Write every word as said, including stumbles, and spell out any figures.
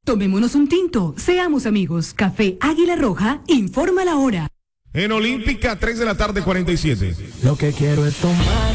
Tomémonos un tinto, seamos amigos. Café Águila Roja, informa la hora. En Olímpica, tres de la tarde, cuarenta y siete. Lo que quiero es tomar